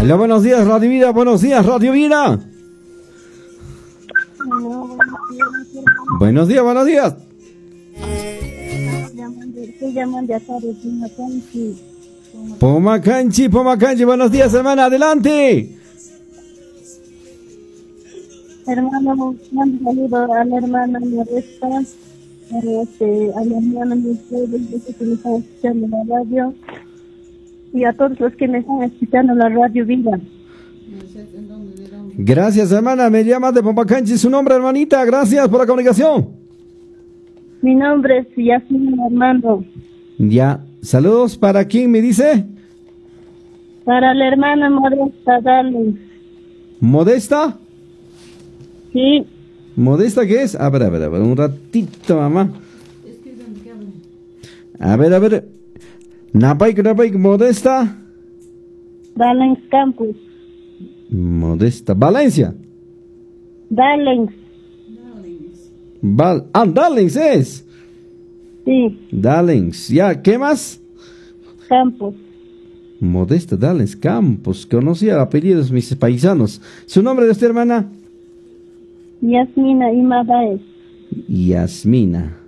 Hola, buenos días, Radio Vida. Buenos días, Radio Vida. Buenos días, buenos días. Pomacanchi, buenos días, hermana, adelante. Hermano, mando saludo a la hermana Modesta, a la hermana Mercedes, que me están escuchando la radio, y a todos los que me están escuchando la Radio Vida. Gracias, hermana, me llama de Pomacanchi, su nombre, hermanita, gracias por la comunicación. Mi nombre es Yasmina, hermano. Ya, saludos, ¿para quién me dice? Para la hermana Modesta, dale. ¿Modesta? Sí. ¿Modesta qué es? A ver, un ratito, mamá. A ver. Napaik, Modesta. Valens Campus. Modesta, Valencia. Valens. Darlings es. Sí. Darlings, ya, ¿qué más? Campos. Modesta Darlings Campos, conocía apellidos mis paisanos. ¿Su nombre de esta hermana? Yasmina Ima Baez. Yasmina.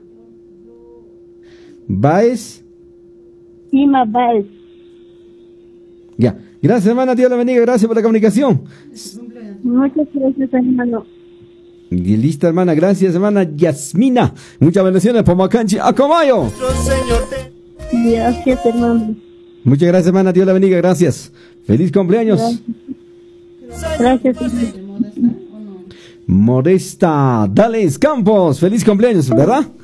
¿Baez? Ima Baez. Ya, gracias hermana, Dios la bendiga, gracias por la comunicación. Muchas gracias, hermano. Y lista, hermana, gracias hermana Yasmina. Muchas bendiciones, Pomacanchi, Acomayo. Gracias, hermano. Muchas gracias, hermana, Dios la bendiga, gracias. Feliz cumpleaños. Gracias, Modesta Dales Campos, feliz cumpleaños, ¿verdad?